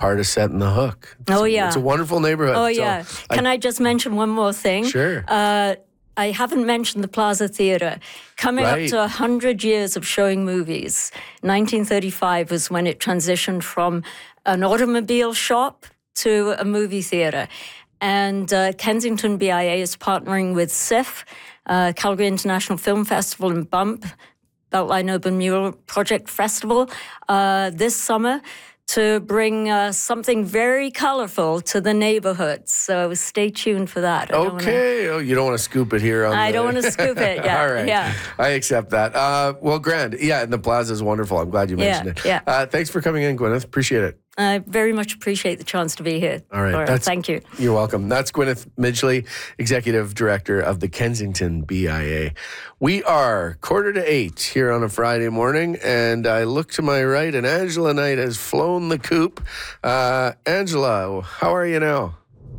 part of setting the hook. It's a wonderful neighborhood. Oh, yeah. Can I just mention one more thing? Sure. I haven't mentioned the Plaza Theatre. Coming up to 100 years of showing movies. 1935 was when it transitioned from an automobile shop to a movie theatre. And Kensington BIA is partnering with CIFF, Calgary International Film Festival, and BUMP, Beltline Urban Mural Project Festival, this summer, to bring something very colorful to the neighborhood. So stay tuned for that. You don't want to scoop it here. I don't want to scoop it. Yeah. All right. Yeah. I accept that. Well, grand. Yeah, and the plaza is wonderful. I'm glad you mentioned it. Yeah. Thanks for coming in, Gwyneth. Appreciate it. I very much appreciate the chance to be here. All right. Thank you. You're welcome. That's Gwyneth Midgley, Executive Director of the Kensington BIA. We are 7:45 here on a Friday morning, and I look to my right, and Angela Knight has flown the coop. Angela, how are you now?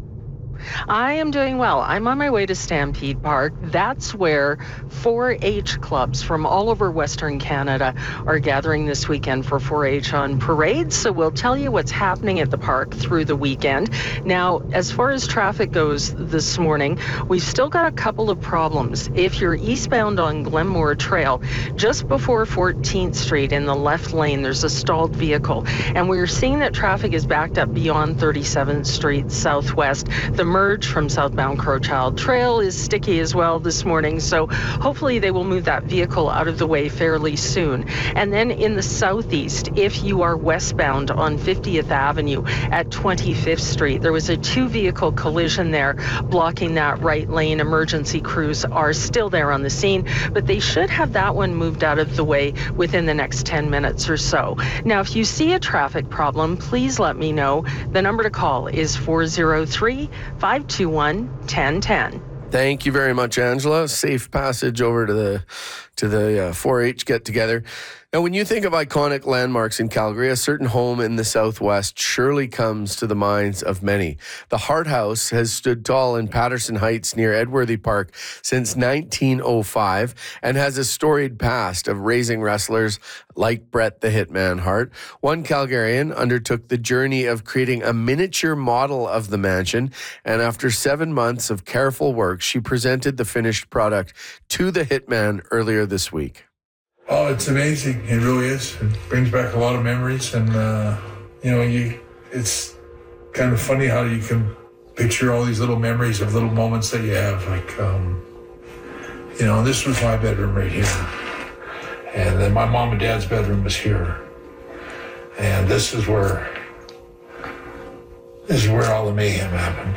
I am doing well. I'm on my way to Stampede Park. That's where 4-H clubs from all over Western Canada are gathering this weekend for 4-H on parade. So we'll tell you what's happening at the park through the weekend. Now, as far as traffic goes this morning, we've still got a couple of problems. If you're eastbound on Glenmore Trail, just before 14th Street in the left lane, there's a stalled vehicle. And we're seeing that traffic is backed up beyond 37th Street Southwest. The merge from southbound Crowchild Trail is sticky as well this morning, so hopefully they will move that vehicle out of the way fairly soon. And then in the southeast, if you are westbound on 50th Avenue at 25th Street, there was a 2-vehicle collision there blocking that right lane. Emergency crews are still there on the scene, but they should have that one moved out of the way within the next 10 minutes or so. Now, if you see a traffic problem, please let me know. The number to call is 403-521-1010. Thank you very much, Angela. Safe passage over to the 4-H get-together. Now, when you think of iconic landmarks in Calgary, a certain home in the Southwest surely comes to the minds of many. The Hart House has stood tall in Patterson Heights near Edworthy Park since 1905 and has a storied past of raising wrestlers like Bret the Hitman Hart. One Calgarian undertook the journey of creating a miniature model of the mansion, and after 7 months of careful work, she presented the finished product to the Hitman earlier this week. Oh, it's amazing. It really is. It brings back a lot of memories, and it's kind of funny how you can picture all these little memories of little moments that you have. Like, this was my bedroom right here, and then my mom and dad's bedroom was here, and this is where all the mayhem happened.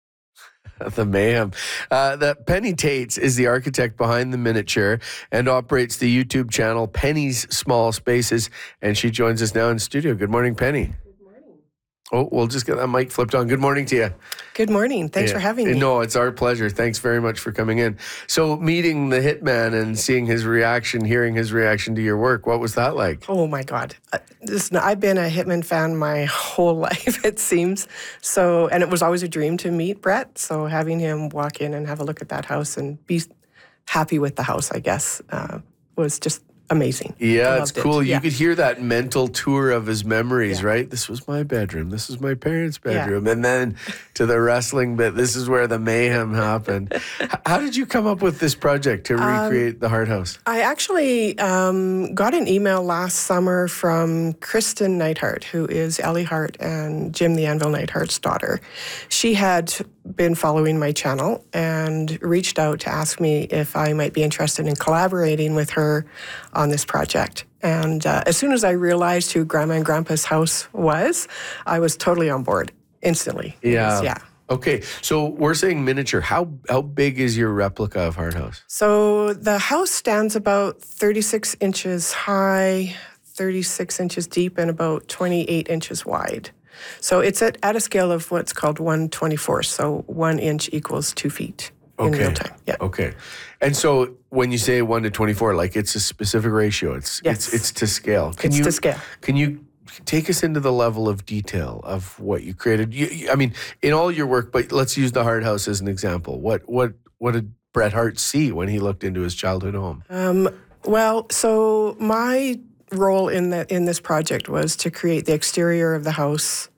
The mayhem. That Penny Tates is the architect behind the miniature and operates the YouTube channel Penny's Small Spaces, and she joins us now in studio. Good morning, Penny. Good morning. Oh, we'll just get that mic flipped on. Good morning to you. Good morning. Thanks for having me. No, it's our pleasure. Thanks very much for coming in. So meeting the Hitman and seeing his reaction, hearing his reaction to your work, what was that like? Oh, my God. I've been a Hitman fan my whole life, it seems. And it was always a dream to meet Bret. So having him walk in and have a look at that house and be happy with the house, I guess, was just amazing. Yeah, it's cool. You could hear that mental tour of his memories, right? This was my bedroom. This was my parents' bedroom. And then to the wrestling bit, this is where the mayhem happened. How did you come up with this project to recreate the Hart House? I actually got an email last summer from Kristen Neidhart, who is Ellie Hart and Jim the Anvil Neidhart's daughter. She had been following my channel and reached out to ask me if I might be interested in collaborating with her on this project. And as soon as I realized who Grandma and Grandpa's house was, I was totally on board instantly. Yeah. Okay, so we're saying miniature. How big is your replica of Hart House? So the house stands about 36 inches high, 36 inches deep, and about 28 inches wide. So it's at a scale of what's called 1/24. So 1 inch equals 2 feet in real time. Yeah. Okay. And so when you say 1/24, like it's a specific ratio. It's to scale. To scale. Can you take us into the level of detail of what you created? I mean, in all your work, but let's use the Hart House as an example. What did Bret Hart see when he looked into his childhood home? Well, so my role in this project was to create the exterior of the house